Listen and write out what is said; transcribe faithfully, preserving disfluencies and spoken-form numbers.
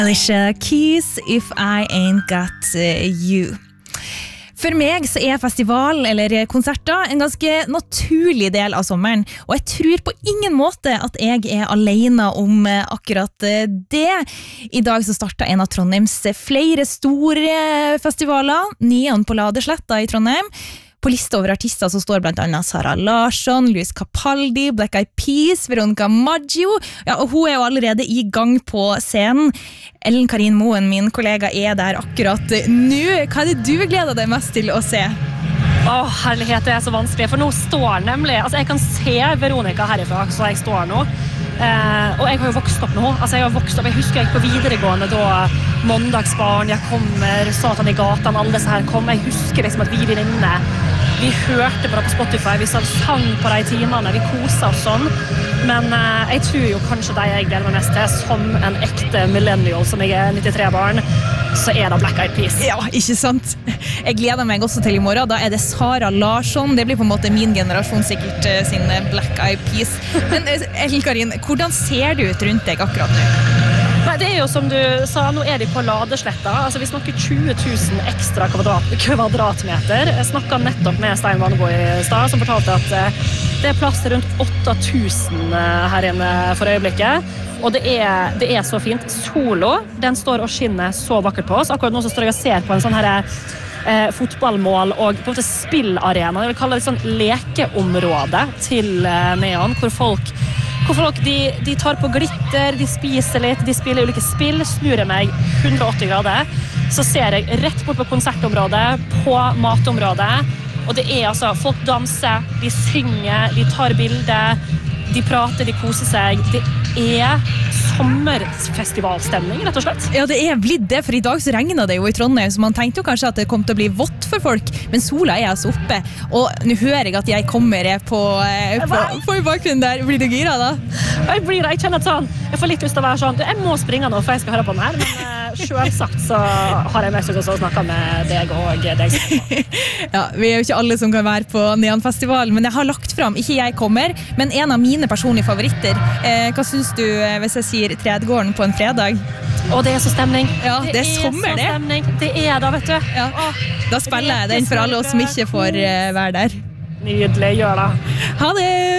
Alicia Keys, If I Ain't Got You. For meg så er festival eller konserter en ganske naturlig del av sommeren, og jeg tror på ingen måte at jeg er alene om akkurat det. I dag så startet en av Trondheims flere store festivaler, Neon på Ladesletta i Trondheim. På lista over artister så står blant annet Sara Larsson, Luis Capaldi, Black Eyed Peas, Veronica Maggio, ja, og hun er jo allerede i gang på scenen. Ellen Karin Moen, min kollega, er der akkurat nå. Hva er det du gleder deg mest til å se? Åh, herlighet, det er så vanskelig, for nå står nemlig, altså jeg kan se Veronica herifra, så jeg står nå. Eh, og jeg har jo vokst opp nå, altså jeg har vokst opp, jeg husker jeg gikk på videregående da Måndagsbarn, Jeg kommer, Satan i gatan, alle disse her kom. Jeg husker liksom at vi vil inne, vi hørte på det på Spotify, vi sang på de timene, vi koset oss sånn. Men eh, jeg tror jo kanskje de jeg gleder meg mest til, som en ekte millennial, som jeg er nittitre-barn, så er det Black Eyed Peas. Ja, ikke sant? Jeg gleder meg også til i morgen. Da er det Sara Larsson. Det blir på en måte min generasjon sikkert sin Black Eyed Peas. Men Ellen Karin, hvordan ser det ut rundt deg akkurat nå? Nei, det er jo som du sa, nå er de på Ladesletta. Altså, vi snakker tjue tusen ekstra kvadrat, kvadratmeter. Jeg snakket nettopp med Stein Vannebo i stad, som fortalte at det er plass til rundt åtte tusen her inne for øyeblikket. Og det er, det er så fint. Solo, den står og skinner så vakkert på oss. Akkurat nå så står jeg og ser på en sånn her eh, fotballmål og på en måte spillarena. Jeg vil kalle det sånn lekeområde til eh, Neon, hvor folk, hvor folk de, de tar på glitter, de spiser litt, de spiller ulike spill, snur meg hundre og åtti grader. Så ser jeg rett bort på konsertområdet, på matområdet, og det er altså, folk danser, de synger, de tar bilder, de prater, de koser seg. Det er sommerfestivalstemning, rett og slett. Ja, det er blitt det, for i dag så regner det jo i Trondheim, så man tenkte jo kanskje at det kom til å bli vått for folk, men sola er altså oppe, og nå hører jeg at jeg kommer på, på, på i bakgrunnen der. Blir du gira da? Jeg blir det, jeg kjenner sånn, jeg får litt lyst til å være sånn, jeg må springe nå, for jeg skal høre på den her, men uh, selvsagt så har jeg mest lyst til å snakke med deg og deg. Ja, vi er jo ikke alle som kan være på Neon-festival, men jeg har lagt frem, ikke jeg kommer, men en av mine personlige favoritter. Eh, hva synes du hvis jeg sier Tredgården på en fredag? Å, det er så stemning. Ja, det, det er sommer, det. Stemning. Det er da, vet du. Ja. Åh, da spiller jeg den for alle oss som ikke får uh, være der. Nydelig, gjør det. Ha det!